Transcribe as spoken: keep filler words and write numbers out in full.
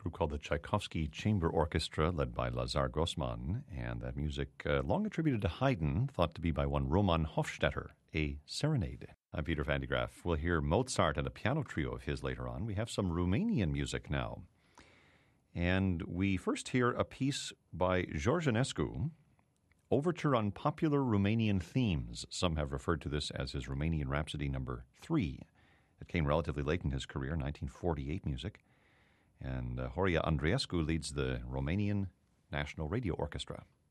group called the Tchaikovsky Chamber Orchestra, led by Lazar Grossman, and that music, uh, long attributed to Haydn, thought to be by one Roman Hofstetter, a serenade. I'm Peter Van de Graaff. We'll hear Mozart and a piano trio of his later on. We have some Romanian music now. And we first hear a piece by George Enescu, Overture on Popular Romanian Themes. Some have referred to this as his Romanian Rhapsody number three. It came relatively late in his career, nineteen forty-eight music. And uh, Horia Andreescu leads the Romanian National Radio Orchestra.